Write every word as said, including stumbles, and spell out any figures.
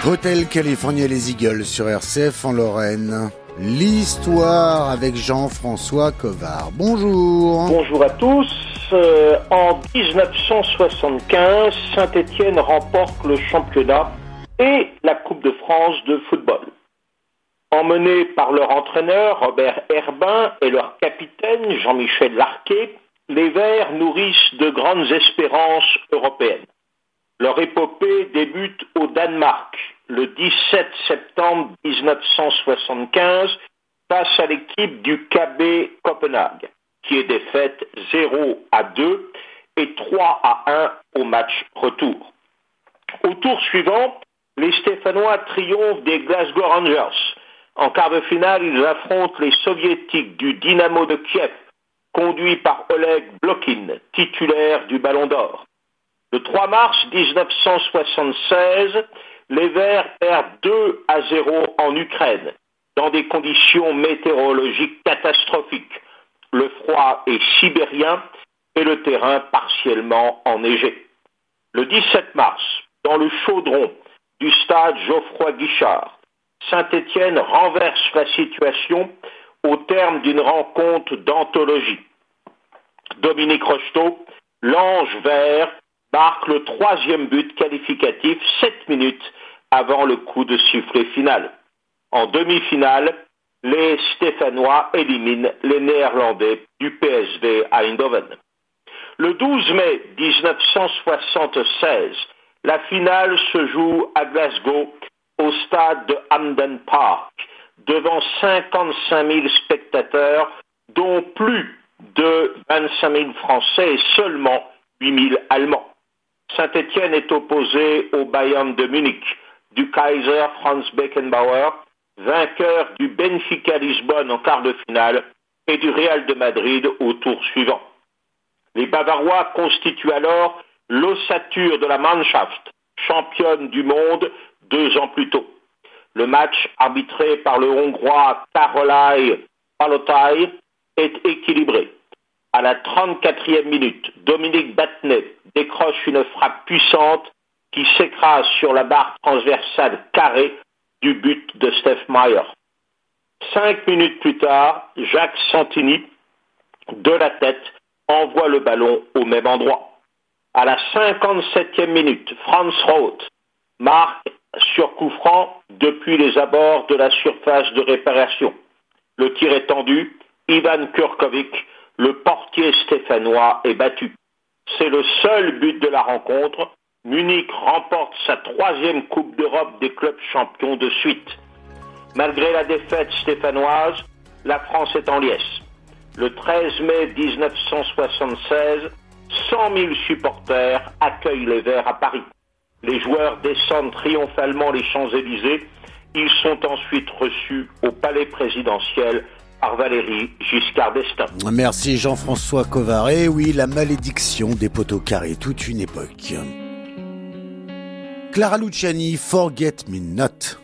Hotel California les Eagles sur R C F en Lorraine. L'histoire avec Jean-François Covard. Bonjour. Bonjour à tous. Euh, en dix-neuf cent soixante-quinze, Saint-Étienne remporte le championnat et la Coupe de France de football. Emmenés par leur entraîneur Robert Herbin et leur capitaine Jean-Michel Larquet, les Verts nourrissent de grandes espérances européennes. Leur épopée débute au Danemark le dix-sept septembre dix-neuf cent soixante-quinze face à l'équipe du K B Copenhague, qui est défaite zéro à deux et trois à un au match retour. Au tour suivant, les Stéphanois triomphent des Glasgow Rangers. En quart de finale, ils affrontent les Soviétiques du Dynamo de Kiev, conduit par Oleg Blokhin, titulaire du Ballon d'Or. Le trois mars dix-neuf cent soixante-seize, les Verts perdent deux à zéro en Ukraine, dans des conditions météorologiques catastrophiques. Le froid est sibérien et le terrain partiellement enneigé. Le dix-sept mars, dans le chaudron du stade Geoffroy-Guichard, Saint-Étienne renverse la situation au terme d'une rencontre d'anthologie. Dominique Rocheteau, l'ange vert, marque le troisième but qualificatif sept minutes avant le coup de sifflet final. En demi-finale, les Stéphanois éliminent les Néerlandais du P S V Eindhoven. Le douze mai dix-neuf cent soixante-seize, la finale se joue à Glasgow, au stade de Hampden Park, devant cinquante-cinq mille spectateurs, dont plus de vingt-cinq mille Français et seulement huit mille Allemands. Saint-Étienne est opposé au Bayern de Munich, du Kaiser Franz Beckenbauer, vainqueur du Benfica Lisbonne en quart de finale et du Real de Madrid au tour suivant. Les Bavarois constituent alors l'ossature de la Mannschaft, championne du monde deux ans plus tôt. Le match, arbitré par le Hongrois Károly Palotai, est équilibré. À la trente-quatrième minute, Dominique Battenet décroche une frappe puissante qui s'écrase sur la barre transversale carrée du but de Steph Meyer. Cinq minutes plus tard, Jacques Santini, de la tête, envoie le ballon au même endroit. À la cinquante-septième minute, Franz Roth marque sur coup franc depuis les abords de la surface de réparation. Le tir est tendu, Ivan Kurkovic, le portier stéphanois, est battu. C'est le seul but de la rencontre. Munich remporte sa troisième Coupe d'Europe des clubs champions de suite. Malgré la défaite stéphanoise, la France est en liesse. Le treize mai dix-neuf cent soixante-seize, cent mille supporters accueillent les Verts à Paris. Les joueurs descendent triomphalement les Champs-Élysées. Ils sont ensuite reçus au palais présidentiel par Valéry Giscard d'Estaing. Merci Jean-François Covard. Et oui, la malédiction des poteaux carrés, toute une époque. Clara Luciani, Forget Me Not.